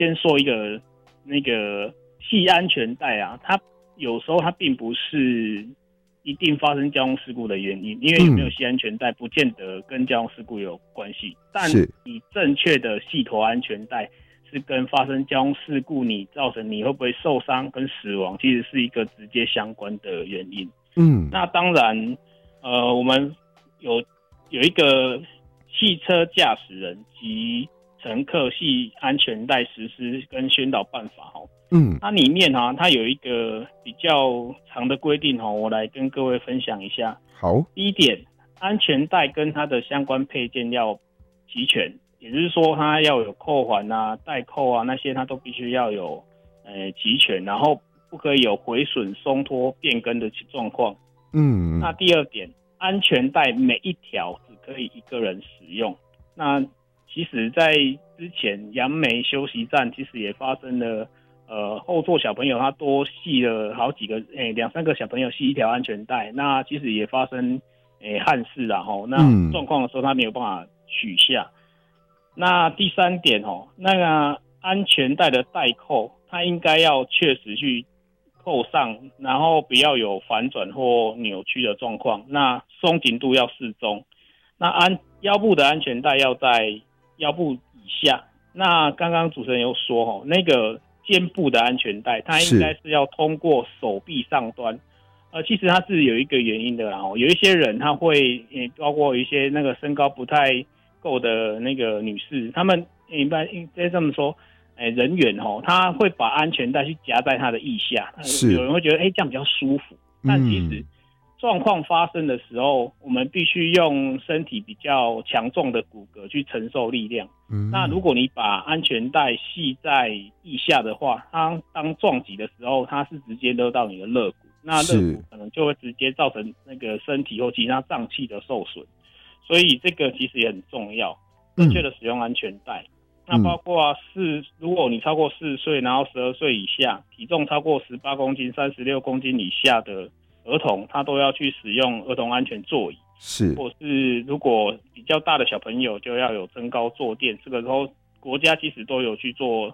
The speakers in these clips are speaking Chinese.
先说一个那个系安全带啊，它有时候它并不是一定发生交通事故的原因，因为有没有系安全带不见得跟交通事故有关系，但你正确的系妥安全带是跟发生交通事故你造成你会不会受伤跟死亡其实是一个直接相关的原因。那当然我们有一个汽车驾驶人及乘客系安全带实施跟宣导办法它里面它有一个比较长的规定我来跟各位分享一下。 好， 第一点，安全带跟它的相关配件要齐全，也就是说它要有扣环啊、带扣啊那些它都必须要有齐全，然后不可以有毁损、松脱、变更的状况。那第二点，安全带每一条只可以一个人使用。那其实在之前杨梅休息站其实也发生了后座小朋友他多系了好几个2-3个小朋友系一条安全带，那其实也发生憾事啦那状况的时候他没有办法取下。那第三点那个安全带的带扣它应该要确实去扣上，然后不要有反转或扭曲的状况，那松紧度要适中。那腰部的安全带要在腰部以下。那刚刚主持人有说那个肩部的安全带它应该是要通过手臂上端。其实它是有一个原因的啦有一些人他会包括一些那个身高不太够的那个女士，他们一般在这么说人员他会把安全带去夹在他的腋下，有人会觉得这样比较舒服，但其实状况发生的时候我们必须用身体比较强壮的骨骼去承受力量。那如果你把安全带系在腋下的话，它当撞击的时候它是直接勒到你的肋骨，那肋骨可能就会直接造成那个身体或其他脏器的受损，所以这个其实也很重要，正确的使用安全带。那包括如果你超过4岁然后12岁以下，体重超过18公斤36公斤以下的儿童，他都要去使用儿童安全座椅，或是如果比较大的小朋友就要有增高坐垫，这个时候国家其实都有去做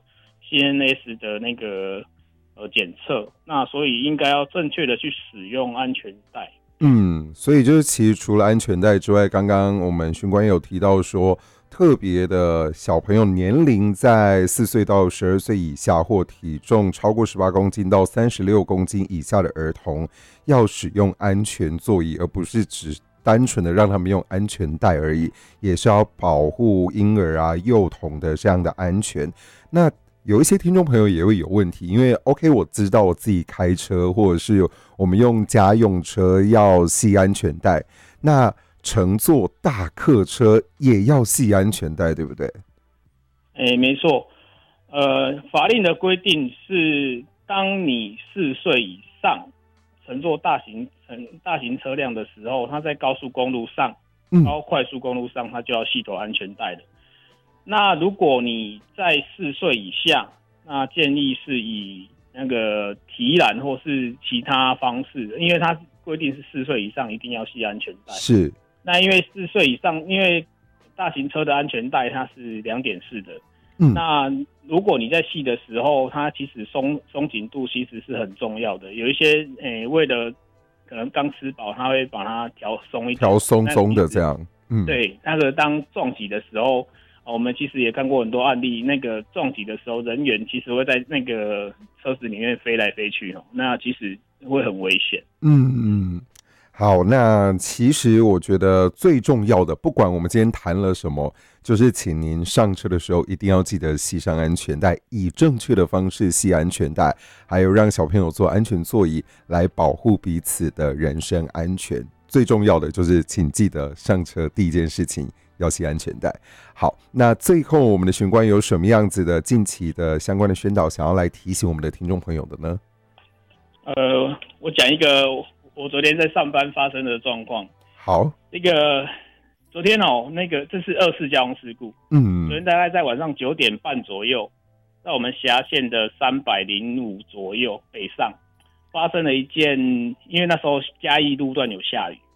CNS 的那个检测，那所以应该要正确的去使用安全带。 所以就是其实除了安全带之外，刚刚我们巡官有提到说，特别的小朋友年龄在4岁到12岁以下，或体重超过18公斤到36公斤以下的儿童，要使用安全座椅，而不是只单纯的让他们用安全带而已，也是要保护婴儿啊、幼童的这样的安全。那有一些听众朋友也会有问题，因为 OK 我知道我自己开车或者是我们用家用车要系安全带，那乘坐大客车也要系安全带，对不对？ 没错。法令的规定是，当你4岁以上乘坐大型车辆的时候，它在高速公路上、高快速公路上，它就要系妥安全带的。那如果你在4岁以下，那建议是以那个提篮或是其他方式，因为它规定是4岁以上一定要系安全带。那因为4岁以上，因为大型车的安全带它是2.4的。那如果你在系的时候，它其实松紧度其实是很重要的。有一些为了可能刚吃饱，他会把它调松一点， 调松松的这样。 对，那个当撞击的时候，我们其实也看过很多案例，那个撞击的时候，人员其实会在那个车子里面飞来飞去那其实会很危险。 好，那其实我觉得最重要的，不管我们今天谈了什么，就是请您上车的时候一定要记得系上安全带，以正确的方式系安全带，还有让小朋友坐安全座椅来保护彼此的人身安全。最重要的就是请记得上车第一件事情要系安全带。好，那最后我们的巡官有什么样子的近期的相关的宣导想要来提醒我们的听众朋友的呢？ 我讲一个我昨天在上班发生的状况。 好， 那个昨天这是2次交通事故。昨天大概在晚上9点半左右，在我们辖县的305左右北上发生了一件，因为那时候嘉义路段有下雨，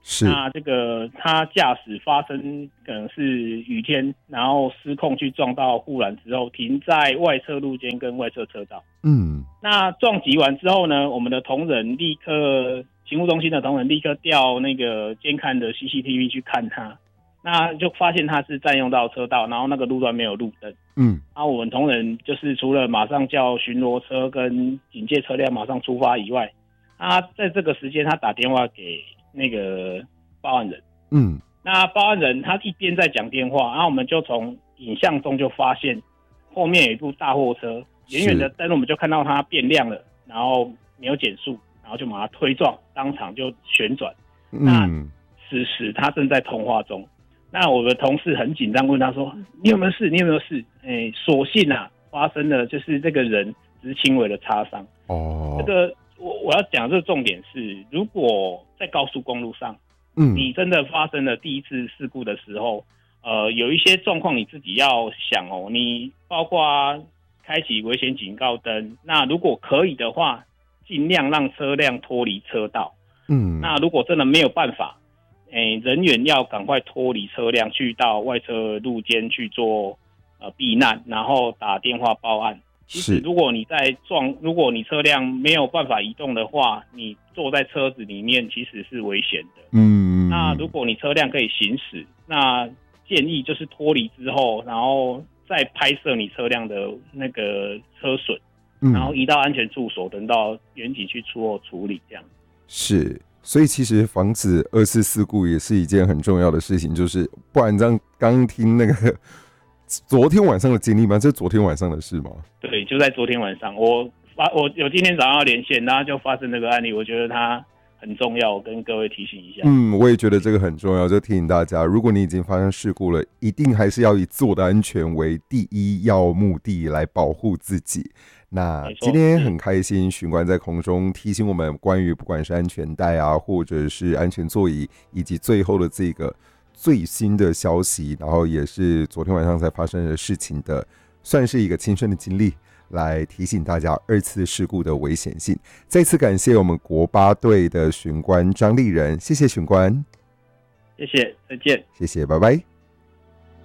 是。 那这个他驾驶发生可能是雨天，然后失控去撞到护栏之后，停在外侧路肩跟外侧车道。那撞击完之后呢，我们的同仁立刻，勤务中心的同仁立刻调那个监看的 CCTV 去看他，那就发现他是占用到车道，然后那个路段没有路灯。然后我们同仁就是除了马上叫巡逻车跟警戒车辆马上出发以外，他在这个时间他打电话给那个报案人。那报案人他一边在讲电话，然后我们就从影像中就发现后面有一部大货车，远远的灯我们就看到它变亮了，然后没有减速，然后就把它推撞，当场就旋转。那此时他正在通话中。那我的同事很紧张问他说：“你有没有事？你有没有事？”所幸发生了，就是这个人只是轻微的擦伤。这个我要讲这个重点是，如果在高速公路上，你真的发生了第一次事故的时候，有一些状况你自己要想哦，你包括开启危险警告灯，那如果可以的话，尽量让车辆脱离车道。那如果真的没有办法，人员要赶快脱离车辆，去到外侧路肩去做避难，然后打电话报案。其实如果你车辆没有办法移动的话，你坐在车子里面其实是危险的。那如果你车辆可以行驶，那建议就是脱离之后，然后再拍摄你车辆的那个车损，然后移到安全处所，等到远警去处理这样。 是。所以其实防止二次事故也是一件很重要的事情，就是不然这样刚听那个昨天晚上的经历吗？这是昨天晚上的事吗？ 对，就在昨天晚上，我有今天早上要连线，然后就发生这个案例，我觉得它很重要，我跟各位提醒一下。 我也觉得这个很重要，就提醒大家，如果你已经发生事故了，一定还是要以自我的安全为第一要目的来保护自己。那今天很开心，巡官在空中提醒我们关于不管是安全带啊，或者是安全座椅，以及最后的这个最新的消息，然后也是昨天晚上才发生的事情的，算是一个亲身的经历，来提醒大家二次事故的危险性。再次感谢我们国八队的巡官张立仁，谢谢巡官， 谢谢，再见， 谢谢，拜拜。